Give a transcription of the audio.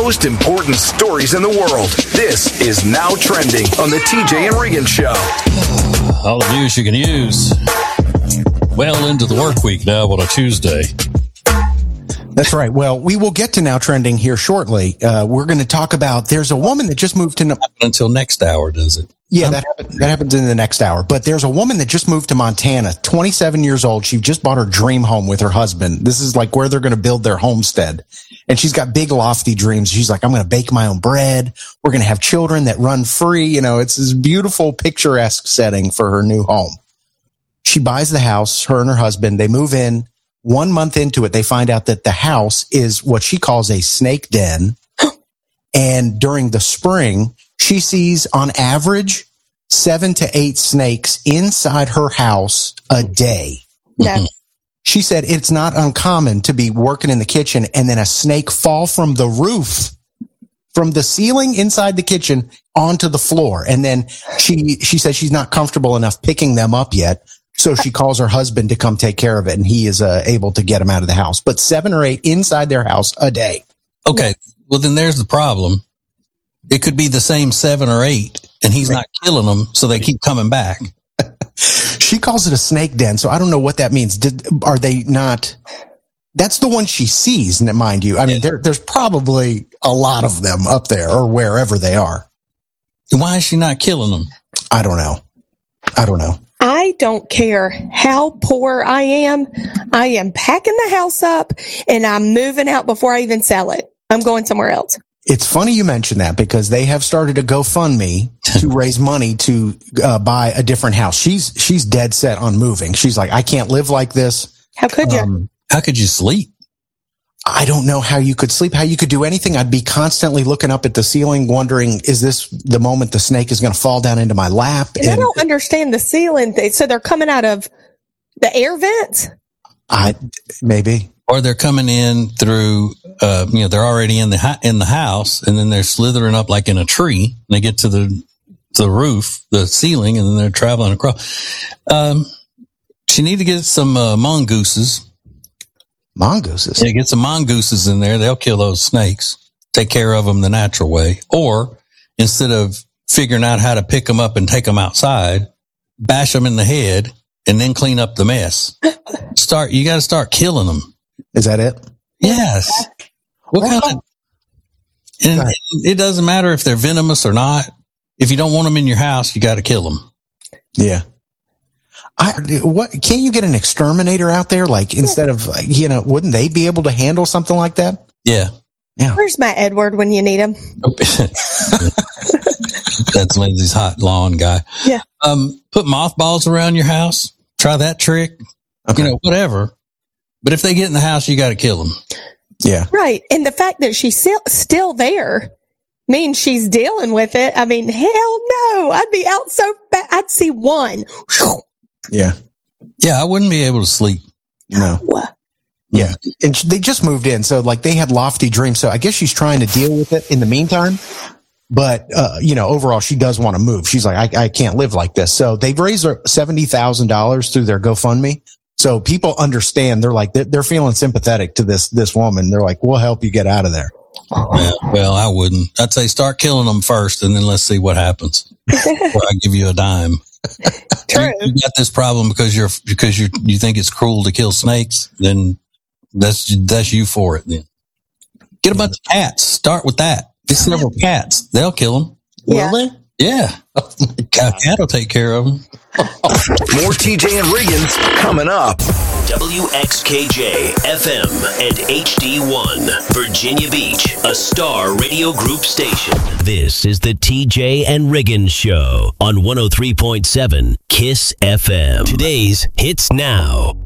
most important stories in the world. This is Now Trending on the TJ and Regan Show. All the news you can use well into the work week now on a Tuesday. That's right. Well, we will get to Now Trending here shortly. We're going to talk about, there's a woman that just moved to... Until next hour, does it? Yeah, that happens in the next hour. But there's a woman that just moved to Montana, 27 years old. She just bought her dream home with her husband. This is like where they're going to build their homestead. And she's got big, lofty dreams. She's like, I'm going to bake my own bread. We're going to have children that run free. You know, it's this beautiful, picturesque setting for her new home. She buys the house, her and her husband. They move in. 1 month into it, they find out that the house is what she calls a snake den. And during the spring, she sees on average 7 to 8 snakes inside her house a day. Yeah. She said it's not uncommon to be working in the kitchen and then a snake fall from the roof, from the ceiling inside the kitchen onto the floor. And then she says she's not comfortable enough picking them up yet. So she calls her husband to come take care of it, and he is able to get them out of the house. But 7 or 8 inside their house a day. Okay, well, then there's the problem. It could be the same 7 or 8, and he's not killing them, so they keep coming back. She calls it a snake den, so I don't know what that means. Are they not? That's the one she sees, mind you. I mean, there's probably a lot of them up there or wherever they are. Why is she not killing them? I don't know. I don't care how poor I am packing the house up and I'm moving out before I even sell it. I'm going somewhere else. It's funny you mention that because they have started a GoFundMe to raise money to buy a different house. She's dead set on moving. She's like, I can't live like this. How could you? How could you sleep? I don't know how you could sleep, how you could do anything. I'd be constantly looking up at the ceiling, wondering, is this the moment the snake is going to fall down into my lap? And I don't understand the ceiling thing. So they're coming out of the air vents? Maybe. Or they're coming in through, they're already in the house, and then they're slithering up like in a tree. And they get to the roof, the ceiling, and then they're traveling across. She need to get some mongooses. Mongooses? Yeah, get some mongooses in there. They'll kill those snakes. Take care of them the natural way. Or instead of figuring out how to pick them up and take them outside, bash them in the head and then clean up the mess. You got to start killing them. Is that it? Yes. And it doesn't matter if they're venomous or not. If you don't want them in your house, you got to kill them. Yeah. Can't you get an exterminator out there? Like instead of, wouldn't they be able to handle something like that? Yeah. Where's my Edward when you need him? That's Lindsay's hot lawn guy. Yeah. Put mothballs around your house. Try that trick. Okay. Whatever. But if they get in the house, you got to kill them. Yeah. Right. And the fact that she's still there means she's dealing with it. I mean, hell no. I'd be out so bad. I'd see one. Yeah. Yeah, I wouldn't be able to sleep. No. Yeah. And they just moved in. So like they had lofty dreams. So I guess she's trying to deal with it in the meantime. But, overall, she does want to move. She's like, I can't live like this. So they've raised $70,000 through their GoFundMe. So people understand. They're like, they're feeling sympathetic to this woman. They're like, we'll help you get out of there. Yeah, well, I wouldn't. I'd say start killing them first and then let's see what happens. Before I give you a dime. True. You got this problem because you think it's cruel to kill snakes, then that's you for it. Then get a bunch of cats. Start with that. Get several cats. They'll kill them. Yeah. Will they? Yeah. A cat will take care of them. More TJ and Regan's coming up. WXKJ FM and HD1 Virginia Beach, a Star Radio Group station. This is the TJ and Regan Show on 103.7 KISS FM. Today's Hits Now.